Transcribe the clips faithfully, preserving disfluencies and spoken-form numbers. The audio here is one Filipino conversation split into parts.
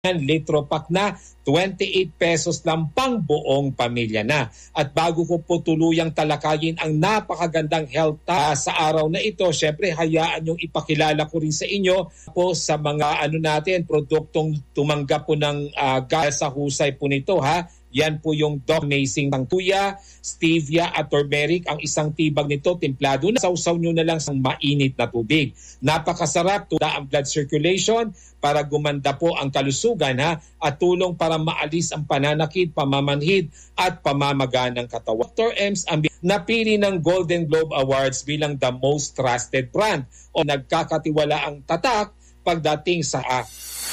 litro pack na, twenty-eight pesos lang pang buong pamilya na. At bago ko po tuluyang talakayin ang napakagandang health uh, sa araw na ito, syempre hayaan yung ipakilala ko rin sa inyo po sa mga ano natin, produktong tumanggap po ng uh, gal sa husay po nito ha. Yan po yung Doc Amazing ng tuya, stevia at turmeric. Ang isang tibag nito, templado na. Sausaw nyo na lang sa mainit na tubig. Napakasarap, tuda ang blood circulation para gumanda po ang kalusugan ha, at tulong para maalis ang pananakit, pamamanhid at pamamaga ng katawan. Doctor Ems ang napili ng Golden Globe Awards bilang the most trusted brand o nagkakatiwala ang tatak pagdating sa uh,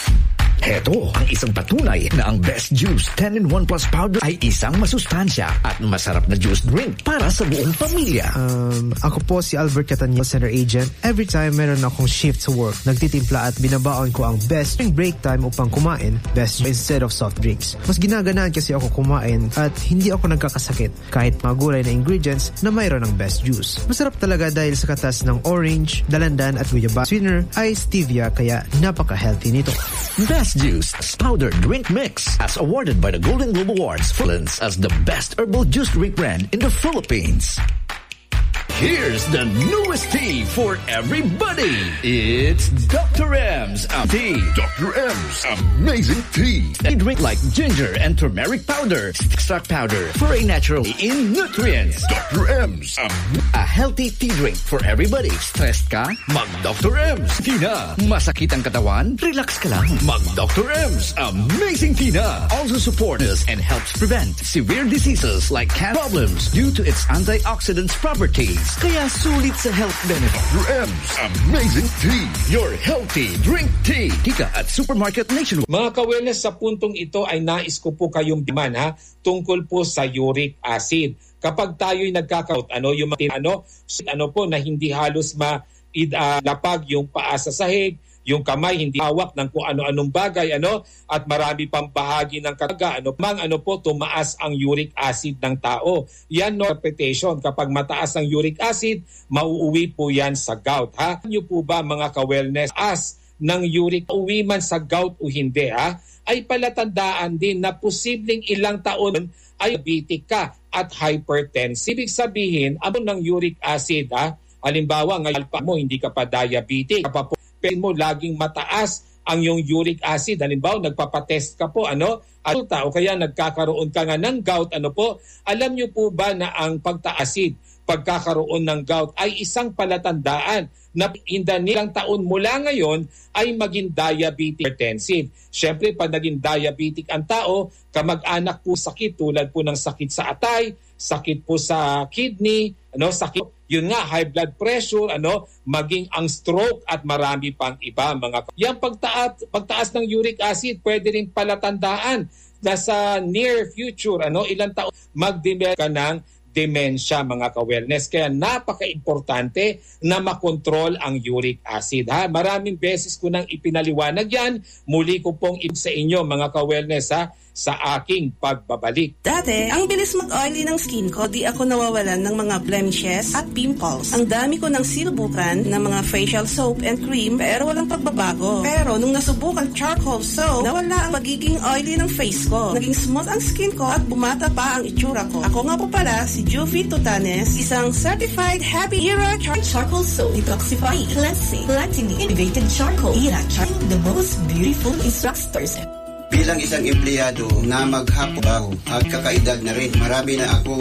Heto ang isang patunay na ang Best Juice ten in one Plus Powder ay isang masustansya at masarap na juice drink para sa buong pamilya. Um, ako po si Albert Catania, Center Agent. Every time meron akong shift sa work, nagtitimpla at binabaon ko ang best during break time upang kumain best instead of soft drinks. Mas ginaganaan kasi ako kumain at hindi ako nagkakasakit kahit mga gulay na ingredients na mayroon ng Best Juice. Masarap talaga dahil sa katas ng orange, dalandan at guyaba. Sweetener ay stevia kaya napaka-healthy nito. Best Juice Powder Drink Mix, as awarded by the Golden Globe Awards, Philippines as the best herbal juice drink brand in the Philippines. Here's the newest tea for everybody. It's Doctor M's um, Tea. Doctor M's Amazing Tea. A drink like ginger and turmeric powder, extract powder for a natural in nutrients. Doctor M's um, A healthy tea drink for everybody. Stressed ka? Mag Doctor M's Tea na. Masakit ang katawan? Relax ka lang. Mag Doctor M's Amazing Tea na. Also supports and helps prevent severe diseases like cancer problems due to its antioxidants properties. Kaya sulit sa health benefit. Doctor M's Amazing Tea. Your healthy drink tea. Tika at supermarket nationwide. Mga ka-wellness, sa puntong ito ay nais ko po kayong biman ha, tungkol po sa uric acid. Kapag tayo'y nagkakaot, ano yung ano, ano po na hindi halos malapag uh, yung paa sa sahig, yung kamay hindi hawak ng kung ano-anong bagay, ano, at marami pang bahagi ng kataga, ano, mang ano po, tumaas ang uric acid ng tao. Yan no interpretation. Kapag mataas ang uric acid, mauuwi po yan sa gout, ha? Ano po ba mga ka-wellness, as ng uric, uwi man sa gout o hindi, ha? Ay palatandaan din na posibleng ilang taon ay diabetic ka at hypertensive. Ibig sabihin, abo ng uric acid, ha? Halimbawa, ngayon pa mo, hindi ka pa diabetic, kapag pero mo laging mataas ang yung uric acid. Halimbawa, nagpapatest ka po, ano, at o kaya nagkakaroon ka nga ng gout, ano po, alam niyo po ba na ang pagtaasid, pagkakaroon ng gout ay isang palatandaan na inda nilang taon mula ngayon ay maging diabetic hypertensive. Siyempre, pag naging diabetic ang tao, kamag-anak po sakit tulad po ng sakit sa atay, sakit po sa kidney, ano, sakit, yun nga, high blood pressure, ano, maging ang stroke at marami pang iba. Mga yang pagtaas, pagtaas ng uric acid, pwede rin palatandaan na sa near future, ano, ilang taon, mag-develop ka ng dementia, mga ka-wellness. Kaya napaka-importante na makontrol ang uric acid. Ha? Maraming beses ko nang ipinaliwanag yan. Muli ko pong ibig sa inyo, mga ka-wellness, ha, sa aking pagbabalik. Dati, ang bilis mag-oily ng skin ko, di ako nawawalan ng mga blemishes at pimples. Ang dami ko ng sinubukan ng mga facial soap and cream, pero walang pagbabago. Pero nung nasubukan charcoal soap, nawala ang magiging oily ng face ko. Naging smooth ang skin ko at bumata pa ang itsura ko. Ako nga po pala si Juvie Tutanes, isang certified happy era char- charcoal soap, detoxifying, cleansing, lightening, innovative charcoal, era charcoal, the most beautiful instructors. Bilang isang empleyado na maghapon at kakaedad na rin, marami na ako